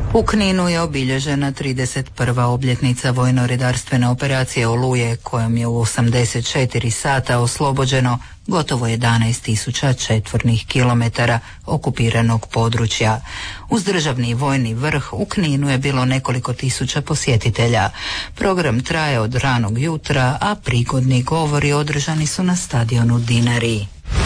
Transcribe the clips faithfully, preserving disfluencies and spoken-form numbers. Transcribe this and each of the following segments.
U Kninu je obilježena trideset prva obljetnica vojno-redarstvene operacije Oluje, kojom je u osamdeset četiri sata oslobođeno gotovo jedanaest tisuća četvornih kilometara okupiranog područja. Uz državni vojni vrh u Kninu je bilo nekoliko tisuća posjetitelja. Program traje od ranog jutra, a prigodni govori održani su na stadionu Dinari.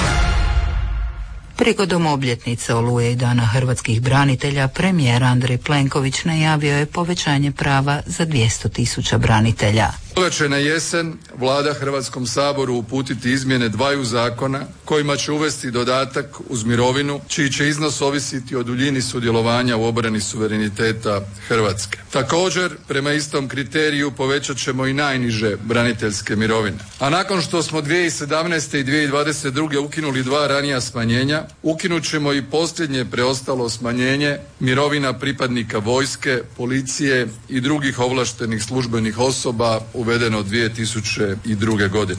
Prigodom obljetnice Oluje i Dana hrvatskih branitelja, premijer Andrej Plenković najavio je povećanje prava za dvjesto tisuća branitelja. Ove će na jesen Vlada Hrvatskom saboru uputiti izmjene dvaju zakona kojima će uvesti dodatak uz mirovinu čiji će iznos ovisiti o duljini sudjelovanja u obrani suvereniteta Hrvatske. Također, prema istom kriteriju povećat ćemo i najniže braniteljske mirovine. A nakon što smo dvije tisuće sedamnaeste i dvije tisuće dvadeset druge ukinuli dva ranija smanjenja, ukinut ćemo i posljednje preostalo smanjenje mirovina pripadnika vojske, policije i drugih ovlaštenih službenih osoba uvedeno dvije tisuće druge. godine.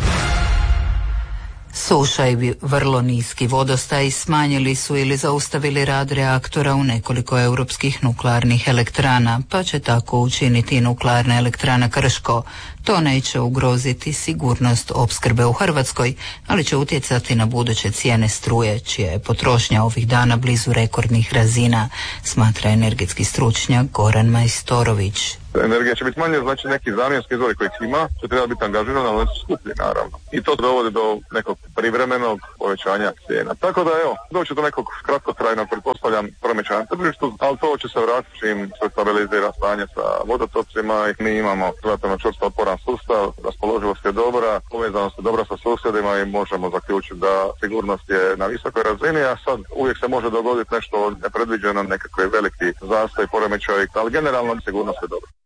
Suša i vrlo niski vodostaj smanjili su ili zaustavili rad reaktora u nekoliko europskih nuklearnih elektrana, pa će tako učiniti i nuklearna elektrana Krško. To neće ugroziti sigurnost opskrbe u Hrvatskoj, ali će utjecati na buduće cijene struje, čija je potrošnja ovih dana blizu rekordnih razina, smatra energetski stručnjak Goran Majstorović. Energija će biti manje, znači neki zamjenski izvori kojih ima će treba biti angažiran, ali su skuplji naravno. I to dovodi do nekog privremenog povećanja cijena. Tako da evo, doći do nekog kratkotrajnog, pretpostavljam, promičanja na tržištu, ali to će se vratiti čim se stabilizira stanje sa vodotocima i mi imamo relativno čvrsto otporan sustav, raspoloživost je dobra, povezanost je dobra sa susjedima i možemo zaključiti da sigurnost je na visokoj razini, a sad uvijek se može dogoditi nešto nepredviđeno, nekakve veliki zastoj, poremećaj, ali generalno sigurnost je dobra.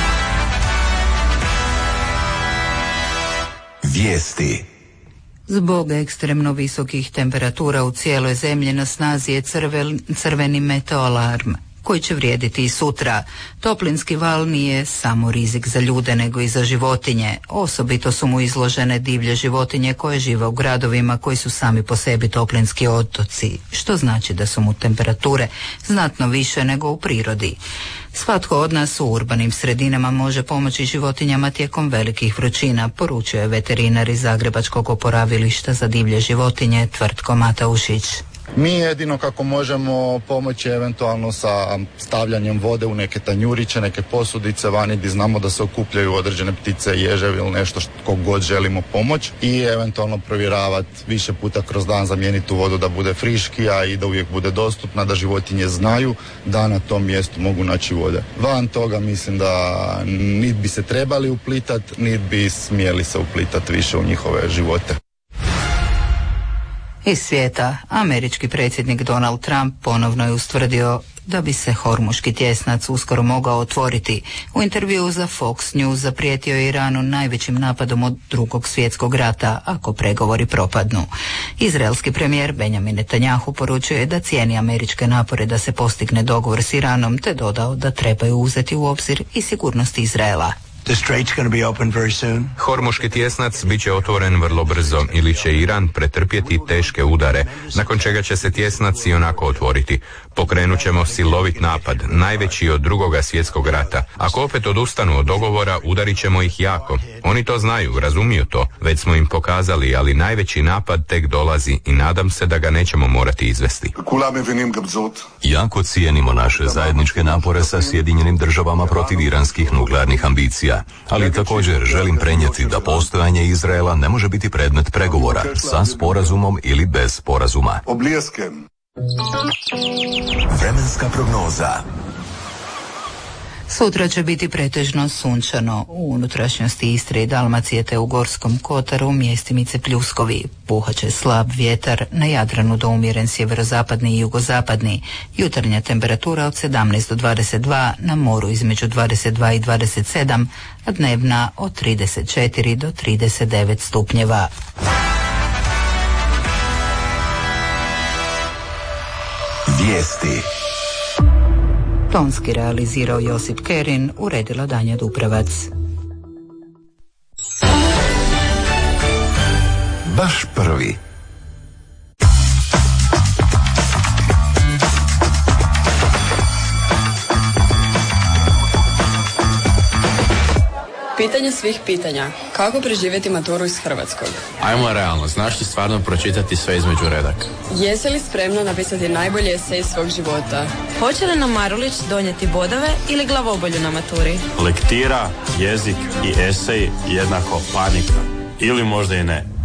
Vijesti. Zbog ekstremno visokih temperatura u cijeloj zemlji na snazi je crven, crveni meteoalarm koji će vrijediti i sutra. Toplinski val nije samo rizik za ljude nego i za životinje. Osobito su mu izložene divlje životinje koje žive u gradovima koji su sami po sebi toplinski otoci, što znači da su mu temperature znatno više nego u prirodi. Svatko od nas u urbanim sredinama može pomoći životinjama tijekom velikih vrućina, poručuje veterinar iz Zagrebačkog oporavilišta za divlje životinje Tvrtko Mataušić. Mi jedino kako možemo pomoći eventualno sa stavljanjem vode u neke tanjuriće, neke posudice vani gdje znamo da se okupljaju određene ptice, ježevi ili nešto što kog god želimo pomoći i eventualno provjeravati više puta kroz dan, zamijeniti tu vodu da bude friškija i da uvijek bude dostupna, da životinje znaju da na tom mjestu mogu naći vode. Van toga mislim da niti bi se trebali uplitati, niti bi smjeli se uplitati više u njihove živote. Iz svijeta, američki predsjednik Donald Trump ponovno je ustvrdio da bi se Hormuški tjesnac uskoro mogao otvoriti. U intervjuu za Fox News zaprijetio je Iranu najvećim napadom od drugog svjetskog rata ako pregovori propadnu. Izraelski premijer Benjamin Netanjahu poručuje da cijeni američke napore da se postigne dogovor s Iranom, te dodao da trebaju uzeti u obzir i sigurnost Izraela. Hormuški tjesnac bit će otvoren vrlo brzo ili će Iran pretrpjeti teške udare, nakon čega će se tjesnac i onako otvoriti. Pokrenut ćemo silovit napad, najveći od drugoga svjetskog rata. Ako opet odustanu od dogovora, udarit ćemo ih jako. Oni to znaju, razumiju to, već smo im pokazali, ali najveći napad tek dolazi i nadam se da ga nećemo morati izvesti. Jako cijenimo naše zajedničke napore sa Sjedinjenim državama protiv iranskih nuklearnih ambicija, ali također želim prenijeti da postojanje Izraela ne može biti predmet pregovora sa sporazumom ili bez sporazuma. Vremenska prognoza. Sutra će biti pretežno sunčano u unutrašnjosti Istre i Dalmacije te u Gorskom kotaru mjestimice pljuskovi. Puhat slab vjetar, na Jadranu do umjeren sjeverozapadni i jugozapadni. Jutarnja temperatura od sedamnaest do dvadeset dva, na moru između dvadeset dva i dvadeset sedam, a dnevna od trideset četiri do trideset devet stupnjeva. Vijesti. Tonski realizirao Josip Kerin, uredila Danja Dupravac. Baš prvi. Pitanje svih pitanja. Kako preživjeti maturu iz hrvatskog? Ajmo realno, znaš li stvarno pročitati sve između redaka? Jesi li spremna napisati najbolji esej svog života? Hoće li nam Marulić donijeti bodove ili glavobolju na maturi? Lektira, jezik i esej jednako panika. Ili možda i ne.